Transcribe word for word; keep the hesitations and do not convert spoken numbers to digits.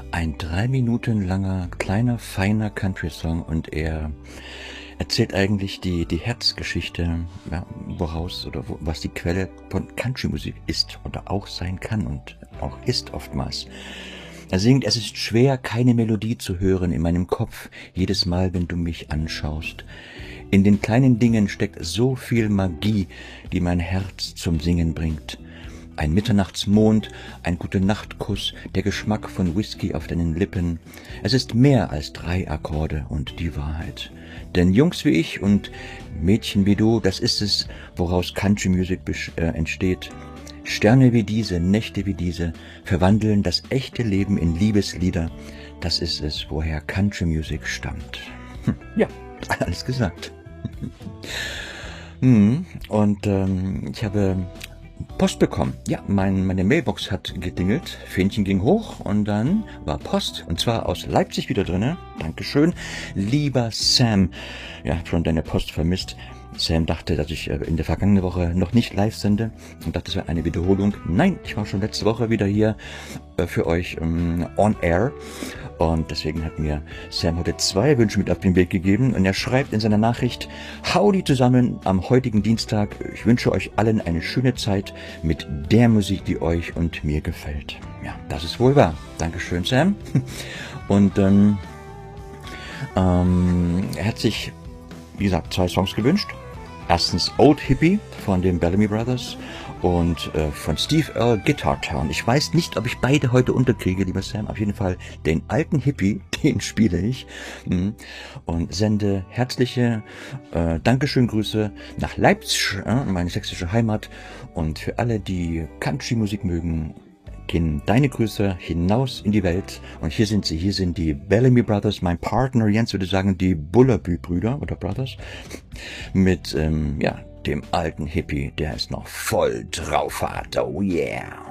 Ein drei Minuten langer, kleiner, feiner Country-Song und er erzählt eigentlich die, die Herzgeschichte, ja, woraus oder wo, was die Quelle von Country-Musik ist oder auch sein kann und auch ist oftmals. Er singt, es ist schwer, keine Melodie zu hören in meinem Kopf, jedes Mal, wenn du mich anschaust. In den kleinen Dingen steckt so viel Magie, die mein Herz zum Singen bringt. Ein Mitternachtsmond, ein Gute-Nacht-Kuss, der Geschmack von Whisky auf deinen Lippen. Es ist mehr als drei Akkorde und die Wahrheit. Denn Jungs wie ich und Mädchen wie du, das ist es, woraus Country Music äh, entsteht. Sterne wie diese, Nächte wie diese verwandeln das echte Leben in Liebeslieder. Das ist es, woher Country Music stammt. Hm, ja, alles gesagt. hm, und ähm, ich habe Post bekommen. Ja, mein, meine Mailbox hat gedingelt, Fähnchen ging hoch und dann war Post, und zwar aus Leipzig wieder drinne. Dankeschön. Lieber Sam, ja, schon deine Post vermisst. Sam dachte, dass ich in der vergangenen Woche noch nicht live sende und dachte, es wäre eine Wiederholung. Nein, ich war schon letzte Woche wieder hier für euch um, on air. Und deswegen hat mir Sam heute zwei Wünsche mit auf den Weg gegeben. Und er schreibt in seiner Nachricht: Howdy zusammen am heutigen Dienstag. Ich wünsche euch allen eine schöne Zeit mit der Musik, die euch und mir gefällt. Ja, das ist wohl wahr. Dankeschön, Sam. Und ähm, ähm, er hat sich, wie gesagt, zwei Songs gewünscht. Erstens Old Hippie von den Bellamy Brothers und äh, von Steve Earle, Guitar Town. Ich weiß nicht, ob ich beide heute unterkriege, lieber Sam. Auf jeden Fall den alten Hippie, den spiele ich. Und sende herzliche äh, Dankeschön-Grüße nach Leipzig, äh, meine sächsische Heimat. Und für alle, die Country-Musik mögen, gehen deine Grüße hinaus in die Welt. Und hier sind sie, hier sind die Bellamy Brothers, mein Partner Jens würde sagen, die Bullerbü-Brüder oder Brothers, mit, ähm, ja, dem alten Hippie, der es noch voll drauf hat. Oh yeah!